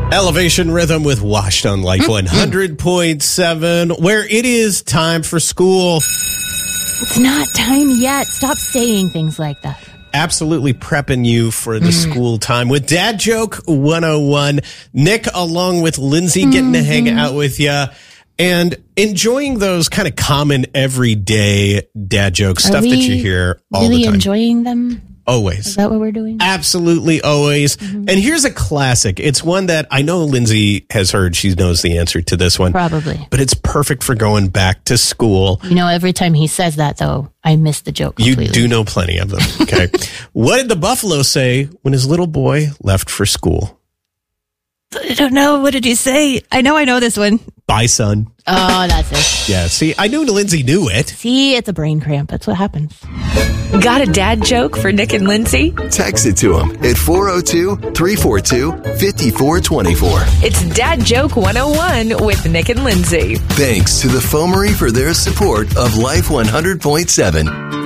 Elevation Rhythm with Washed on Life 100.7, where it is time for school. It's not time yet. Stop saying things like that. Absolutely prepping you for the school time with Dad Joke 101. Nick, along with Lindsay, getting to hang out with you and enjoying those kind of common everyday dad joke stuff that you hear all the time. Really enjoying them? Always. Is that what we're doing? Absolutely, always. And here's a classic. It's one that I know Lindsay has heard. She knows the answer to this one. Probably. But it's perfect for going back to school. You know, every time he says that, though, I miss the joke completely. You do know plenty of them, okay? What did the buffalo say when his little boy left for school? I don't know. What did he say? I know this one. Bye, son. Oh, that's it. Yeah, see, I knew Lindsay knew it. See, it's a brain cramp. That's what happens. Got a dad joke for Nick and Lindsay? Text it to them at 402-342-5424. It's Dad Joke 101 with Nick and Lindsay. Thanks to the Foamery for their support of Life 100.7.